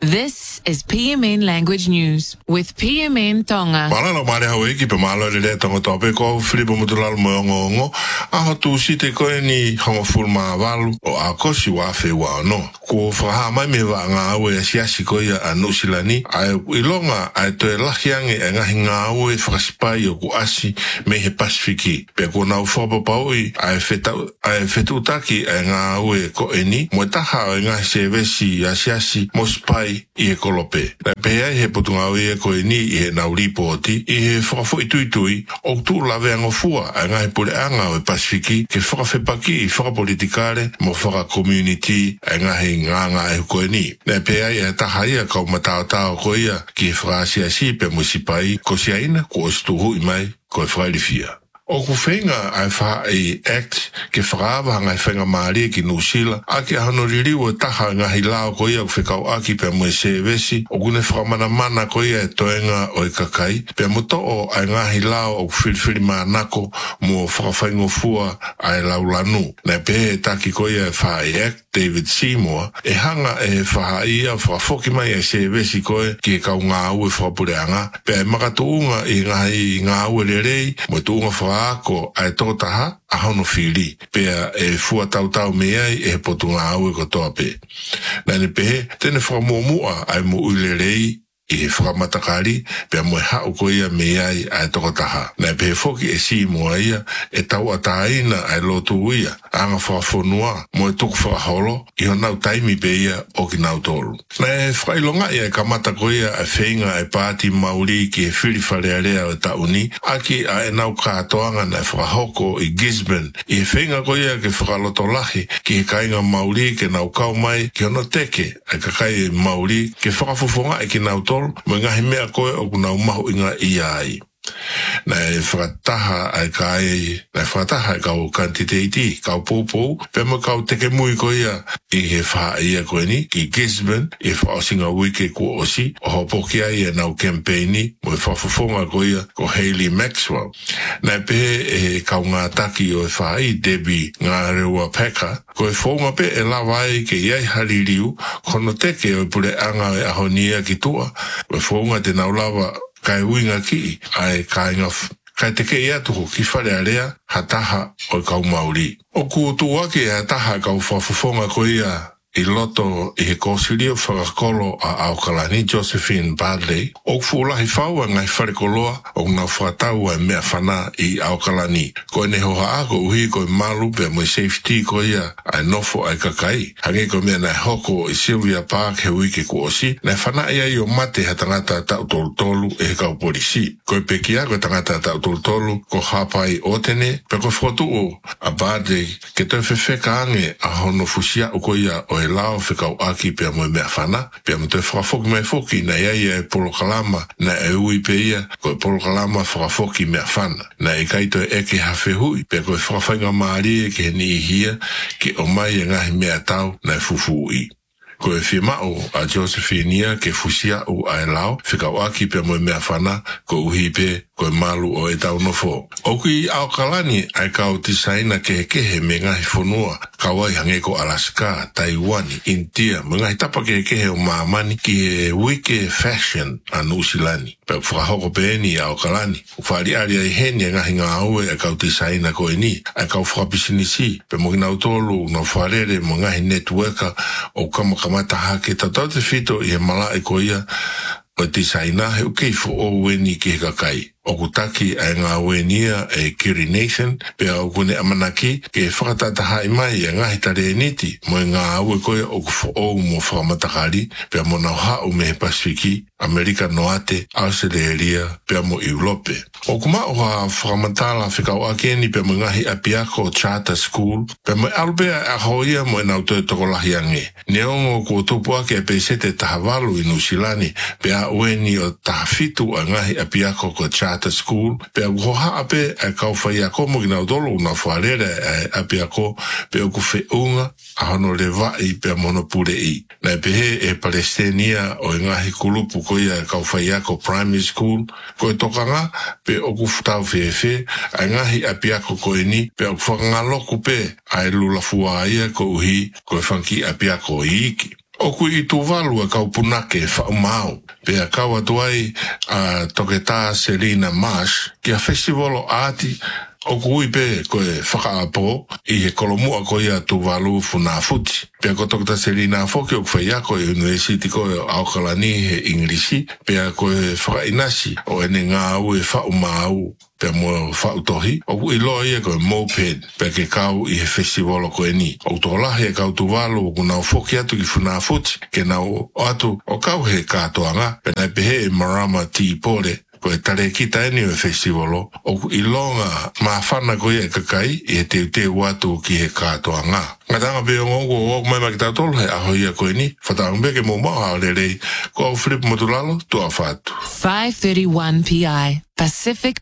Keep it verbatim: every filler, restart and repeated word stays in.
This is P M N Language News with P M N Tonga. Malalo mare hawe ki pe malo le tonga tope ko filipo mutulal moongo a hotu site ko ni homoful ma valu o a kosi wa fe wa no ko fa mai me va nga we sia siko ya anusilani ai ilonga ai to la hiange nga hinga we fraspa yo ku asi me he pasifiki pe ko na fo pa oi ai feta ai fetu taki nga we ko eni mo ta ha nga se vesi ya sia si mospai i e kolope. Na pea he potunga ue ko e ni i he nauri poti i he whakafo i tui tui o tu lawe ango fua a ngā he pule anga o e Pasifiki ke whakawhepaki i whakapolitikare mo whaka-community a ngā he ngā ngā e ko e ni. Na pea i a taha ia kau matao tao ko ia ki he whakasia si pe musipai ko si aina ko o stuhu i mai ko e whailifia. O ku whenga ai wha e act ke whakawa ngai whenga maari ki Nusila a ki ahano ririu e taha ngahi lao ko ia whekau aki pe mo e sevesi o kune whakamana mana ko ia e toenga o e kakai pe mo to o ai ngahi lao o whiriwhiri maanako mo whakawhaingo fua ai laulanu. Na pe e taki ko ia e wha e act David Seymour e hanga e wha ia whakafoki mai e sevesi ko e ki e kau ngā ue whakapureanga pe e makatuunga i ngahi ngā ue lerei mo tuunga wha ako ai totaha a hono fili pea e fua tau tau mea e potunga au e kotoa pe. Nane pe tene whakamomua ai mo uilerei i he whakamatakari pea mo e hau ko ia mea ai tokotaha. Nai pe foki e si moa ia e tau ataina ai lotu uia anga whakafonua mo e tuku whakaholo i honau taimi pe ia o ki nau tolu. Nai whakailonga ia e kamata ko ia e whenga e pāti mauri ki e whiriwharearea o tauni aki a e nau kātoanga nai whakahoko i Gisborne i e whenga ko ia ke whakalotolahi ki he kainga mauri ke nau kau mai ki hono teke e kakai mauri ke whakafofonga e ki nau tolu mo ngahi mea koe o kuna umahu inga i ai. Na e whakataha ai kai, na e whakataha ai kau kantiteiti, kau pōpō, pe mo kau teke mui ko ia i he wha ia koe ni, ki Gisborne, i whaasinga wike ko osi, o hopo ki ai e nau campaigni, mo e whafafonga ko ia ko Hayley Maxwell. Na e pe e kau ngā taki o e wha i Debbie ngā rewa peka, ko e whaunga pe e lawai ke iai haririu, kono teke o e pule anga e ahonia ki tua, o e whaunga te nau lawa kai winga ki ai kai ngaf kai teke ia tuku ki whare area hataha o kau mauri. O ku tuaki e hataha kau whafufonga ko ia i loto i he kōsirio whakakolo a Aukalani Josephine Bradley o fuulahi whaua ngai wharekoloa o ngā whakatau e mea whana i Aukalani. Ko e nehoha ako uhi ko e malu pe mo safety ko ia ai nofo ai kakai. Hange ko mea nai hoko i Sylvia Park he wike ko osi nai whana ia i o mate ha tangata tau tolu tolu e he kau polisi. Ko e pekia ko tangata tau tolu tolu ko hapai otene pe ko whotu o a Bradley ke toi whewheka ange a hono fusia o ko ia o e lao whekau aki pia mo e mea whana, pia mo te whakafoki mai foki na ia ia e polokalama na e ui pe ia ko e polokalama whakafoki mea whana. Na e kaito e eke hawhi hui, pia ko e whakawhainga maari e ke ni ihia ki o mai e ngahi mea tau na e fufu ui. Ko e whimao a Josephine ke fusia u ai lao, whekau aki pia mo e mea whana ko uhi pe ko e malu o e tau nofo. O ki Aukalani ai kau tisaina ke he kehe me ngahi whonua, kawai hange ko Alaska, Taiwan, India, me ngahi tapa ke he kehe o maamani ki he wike fashion a Nusilani. Pe whakahoko pe ni Aukalani. Whari aria i heni ngahi ngā aue ai kau tisaina ko e ni, ai kau whakapisinisi, pe mo kina utolu no wharere mo ngahi networker o kamakamata hake tatau te whito i he mala e ko ia o tisaina he ukei fo o weni ki he kakai. O kutaki ai ngā wenia e Kiri Nation, pea o kune amanaki ke whakatataha i mai e ngahi tare e niti, mo e ngā aue koe o kufo o mo whakamatakari, pea mo nau hau me he Pasifiki, Amerika Noate, Australia, pea mo Europe. O kuma o ha whakamatala whikau akeni pea mo ngahi apiako Charter School, pea mo e alpea a hoia mo e nau toi tokolahi ange. Neongo ko tupu ake e peisete tahawalu i Nusilani, pea ueni o tahafitu a ngahi apiako ko Charter School, pe a kuhoha ape a kau whai a komo ki nau dolo una wharere a ape a ko pe o ku whiunga a hono le vai pe a mono pure i. Nai pehe e Palestinian o e ngahi kulupu ko ia kau whai a ko primary school, ko e tokanga pe o ku whtau whewhe a ngahi ape a ko ko e ni pe o ku whakangaloku pe a e lula fua ia ko uhi ko e whanki ape a ko i iki. O kui I tu walu e kau punake wha umau. Pea kau atuai a toketa Selina Marsh ki a festival o ati o kui pe koe whakaapo I he kolomua koe a tu walu funa futi. Pea ko toketa Selina foki o kwhaya koe university koe au kalani he Englishi. Pea koe whakainasi o ene ngā ue wha umau. Pea mua whautohi, o kui loa ia koe moped, pea ke kau I he festival o koe ni. O tō lahi e kau tu walo o kunau whoki atu ki whuna futi, ke nau o atu o kau he kātoanga, pea nai pehe e Marama Tea Pore, koe tare kita eni o festival o, o kui longa maa whana koe e kakai, I he teu teu atu ki he kātoanga. Ngā tanga peo ngongo o mai maki tātolo he aho ia koe ni, whataangbe ke mō mau hao lelei, ko au Philip Motulalo, tua whātu. five thirty-one P I, Pacific